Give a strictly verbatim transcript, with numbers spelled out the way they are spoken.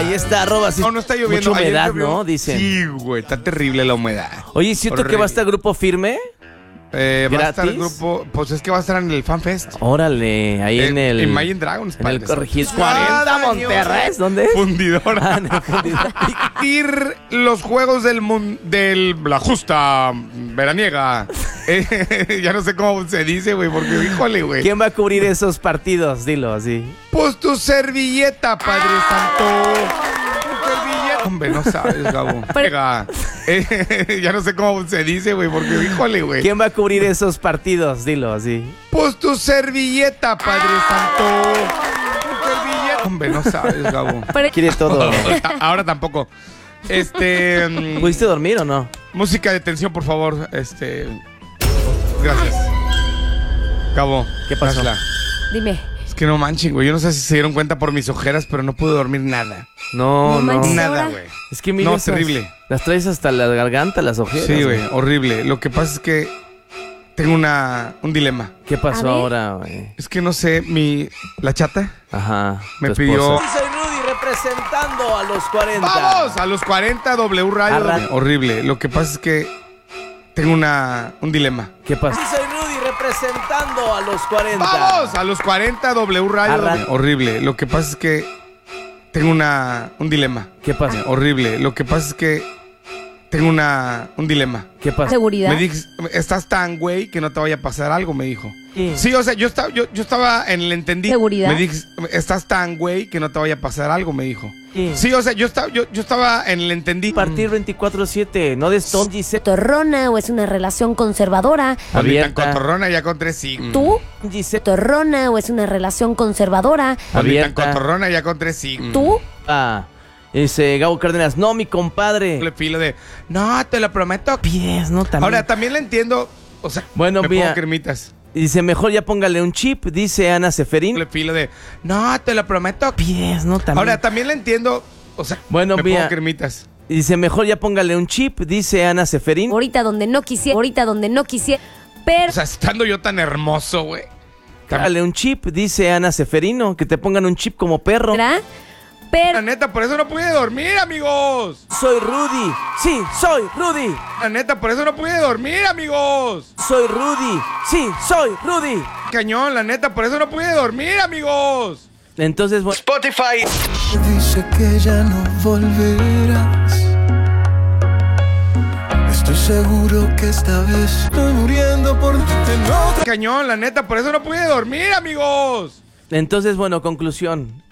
Ahí está, arroba. Sí. No, no está lloviendo. Mucha humedad, Ayer llovió. ¿no? Dicen. Sí, güey, está terrible la humedad. Oye, ¿siento que va a estar Grupo Firme? Eh, va a estar el ¿Gratis? grupo, pues es que va a estar en el FanFest. Órale, ahí Eh, en el... Imagine Dragons, En el padre. Corregidor. Cada cuarenta año. Monterrey, ¿dónde es? Fundidora. Ah, en el Fundidor. Ir los juegos del mun- del la justa veraniega. Eh, ya no sé cómo se dice, güey, porque híjole, güey. ¿Quién va a cubrir esos partidos? Dilo así. Pues tu servilleta, Padre Santo. Tu servilleta. Hombre, no sabes, Gabo. Venga. Eh, ya no sé cómo se dice, güey, porque híjole, güey. ¿Quién va a cubrir esos partidos? Dilo así. Pues tu servilleta, Padre Santo. Tu servilleta. Hombre, no sabes, Gabo. Quiere todo. Ahora tampoco. Este. mm, ¿Pudiste dormir o no? música de tensión, por favor. Este. Gracias. Gabo. ¿Qué pasó? hazla. Dime. Es que no manchen, güey. Yo no sé si se dieron cuenta por mis ojeras, pero no pude dormir nada. No, No no. manches. Nada, ahora? güey. Es que mira No, esas- terrible. Las traes hasta la garganta, las ojeras. Sí, güey, horrible. Lo que pasa es que tengo una, un dilema. ¿Qué pasó A ver. ahora, güey? Es que no sé, mi. La chata Ajá. me tu pidió. esposa. Soy Rudy representando a los cuarenta. ¡Vamos! A los cuarenta W Radio. Arran- Horrible. Lo que pasa es que tengo una, un dilema. ¿Qué pasó? Soy Rudy representando a los cuarenta. ¡Vamos! A los cuarenta W Radio. Arran- Horrible. Lo que pasa es que tengo una, un dilema. ¿Qué pasó? Horrible. Lo que pasa es que tengo una, un dilema. ¿Qué pasó? Seguridad. Me dijo, estás tan güey que no te vaya a pasar algo, me dijo. Sí. Sí, o sea, yo estaba, yo, yo estaba en el entendido. Seguridad. Me dijo, estás tan güey que no te vaya a pasar algo, me dijo. Sí. Sí, o sea, yo estaba, yo, yo estaba en el entendido. Partir veinticuatro siete, no de Stone Giselle. ¿Torrona o es una relación conservadora? Abierta. Abierta. Cotorrona ya con tres sí. ¿Tú? Giselle. ¿Torrona o es una relación conservadora? Abierta. Abierta. Cotorrona ya con tres sí. ¿Tú? Ah, ese Gabo Cárdenas. No, mi compadre. Le filo de, no, te lo prometo. Pies, ¿no? También. Ahora, también le entiendo, o sea, Bueno, me mira. pongo cremitas. Dice, mejor ya póngale un chip, dice Ana Seferín. Le filo de, no, te lo prometo. Pies, ¿no? También. Ahora, también le entiendo, o sea, Bueno, me mira. pongo cremitas. Dice, mejor ya póngale un chip, dice Ana Seferín. Ahorita donde no quisiera, ahorita donde no quisiera. Pero O sea, estando yo tan hermoso, güey. Póngale un chip, dice Ana Seferino. Que te pongan un chip como perro. ¿verdad? La Pero neta, por eso no pude dormir, amigos. Soy Rudy. Sí, soy Rudy. La neta, por eso no pude dormir, amigos. Soy Rudy. Sí, soy Rudy. Cañón, la neta, por eso no pude dormir, amigos. Entonces, bueno. Spotify. Dice que ya no volverás. Estoy seguro que esta vez estoy muriendo por te no. Cañón, la neta, por eso no pude dormir, amigos. Entonces, bueno, conclusión.